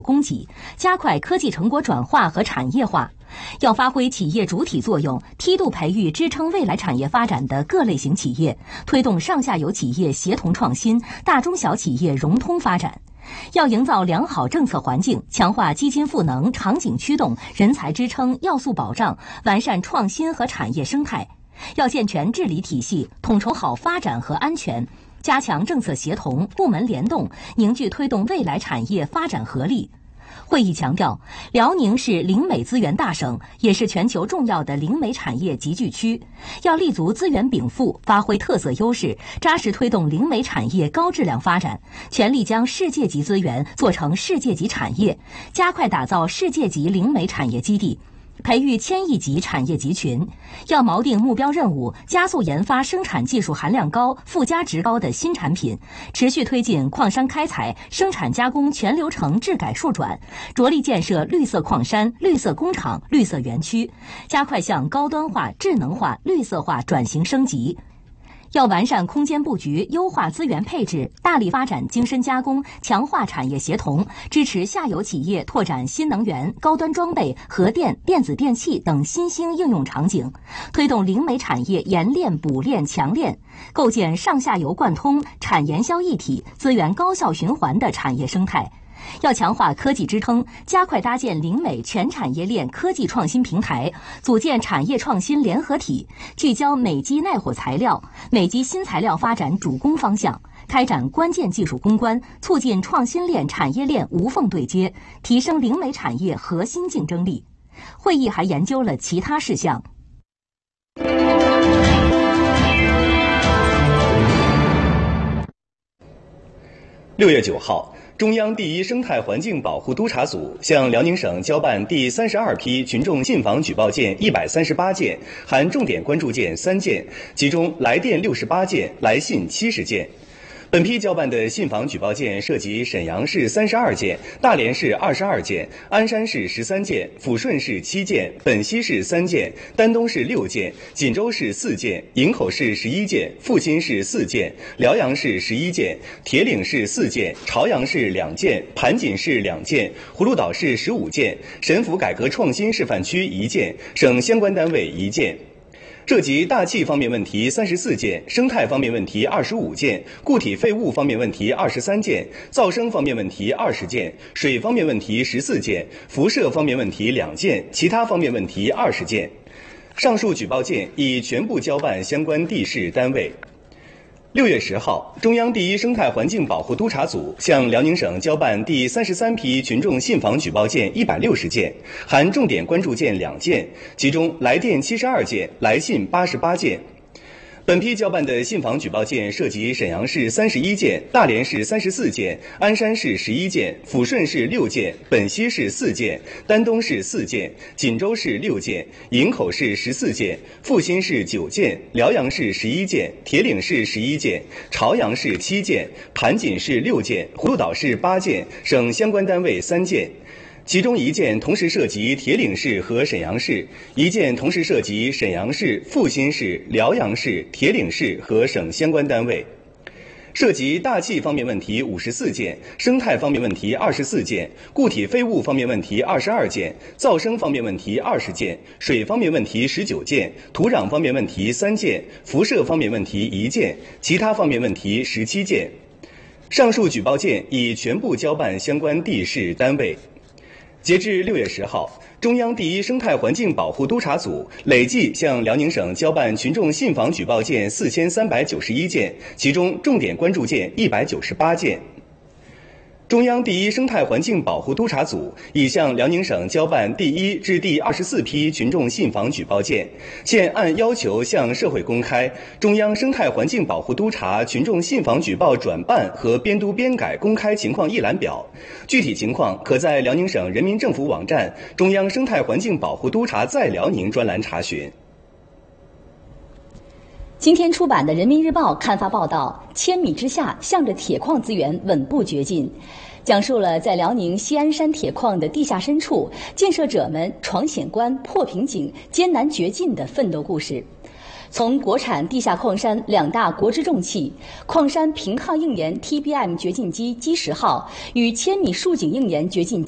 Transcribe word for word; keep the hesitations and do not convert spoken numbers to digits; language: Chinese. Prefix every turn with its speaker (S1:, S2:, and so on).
S1: 供给，加快科技成果转化和产业化。要发挥企业主体作用，梯度培育支撑未来产业发展的各类型企业，推动上下游企业协同创新、大中小企业融通发展。要营造良好政策环境，强化基金赋能、场景驱动、人才支撑、要素保障，完善创新和产业生态。要健全治理体系，统筹好发展和安全，加强政策协同、部门联动，凝聚推动未来产业发展合力。会议强调，辽宁是灵美资源大省，也是全球重要的灵美产业集聚区。要立足资源禀赋，发挥特色优势，扎实推动灵美产业高质量发展，全力将世界级资源做成世界级产业，加快打造世界级灵美产业基地，培育千亿级产业集群。要锚定目标任务，加速研发生产技术含量高、附加值高的新产品，持续推进矿山开采、生产加工全流程质改数转，着力建设绿色矿山、绿色工厂、绿色园区，加快向高端化、智能化、绿色化转型升级。要完善空间布局，优化资源配置，大力发展精深加工，强化产业协同，支持下游企业拓展新能源、高端装备、核电、电子电器等新兴应用场景，推动灵美产业研炼、补炼、强炼，构建上下游贯通、产研销一体、资源高效循环的产业生态。要强化科技支撑，加快搭建灵美全产业链科技创新平台，组建产业创新联合体，聚焦美基耐火材料、美基新材料发展主攻方向，开展关键技术攻关，促进创新链产业链无缝对接，提升灵美产业核心竞争力。会议还研究了其他事项。
S2: 六月九号，中央第一生态环境保护督察组向辽宁省交办第三十二批群众信访举报件一百三十八件，含重点关注件三件，其中来电六十八件，来信七十件。本批交办的信访举报件涉及沈阳市三十二件、大连市二十二件、鞍山市十三件、抚顺市七件、本溪市三件、丹东市六件、锦州市四件、营口市十一件、阜新市四件、辽阳市十一件、铁岭市四件、朝阳市两件、盘锦市两件、葫芦岛市十五件、沈抚改革创新示范区一件，省相关单位一件。涉及大气方面问题三十四件，生态方面问题二十五件，固体废物方面问题二十三件，噪声方面问题二十件，水方面问题十四件，辐射方面问题两件，其他方面问题二十件。上述举报件已全部交办相关地市单位。六月十号，中央第一生态环境保护督察组向辽宁省交办第三十三批群众信访举报件一百六十件，含重点关注件两件，其中来电七十二件，来信八十八件。本批交办的信访举报件涉及沈阳市三十一件、大连市三十四件、鞍山市十一件、抚顺市六件、本溪市四件、丹东市四件、锦州市六件、营口市十四件、阜新市九件、辽阳市十一件、铁岭市十一件、朝阳市七件、盘锦市六件、葫芦岛市八件，省相关单位三件。其中一件同时涉及铁岭市和沈阳市，一件同时涉及沈阳市、阜新市、辽阳市、铁岭市和省相关单位。涉及大气方面问题五十四件，生态方面问题二十四件，固体废物方面问题二十二件，噪声方面问题二十件，水方面问题十九件，土壤方面问题三件，辐射方面问题一件，其他方面问题十七件。上述举报件已全部交办相关地市单位。截至六月十号，中央第一生态环境保护督察组累计向辽宁省交办群众信访举报件四千三百九十一件，其中重点关注件一百九十八件。中央第一生态环境保护督察组已向辽宁省交办第一至第二十四批群众信访举报件，现按要求向社会公开中央生态环境保护督察群众信访举报转办和编读编改公开情况一览表，具体情况可在辽宁省人民政府网站中央生态环境保护督察在辽宁专栏查询。
S1: 今天出版的《人民日报》刊发报道《千米之下，向着铁矿资源稳步掘进》，讲述了在辽宁西安山铁矿的地下深处，建设者们闯险关、破瓶颈、艰难掘进的奋斗故事。从国产地下矿山两大国之重器矿山平抗硬岩 T B M 掘进机基石号与千米竖井硬岩掘进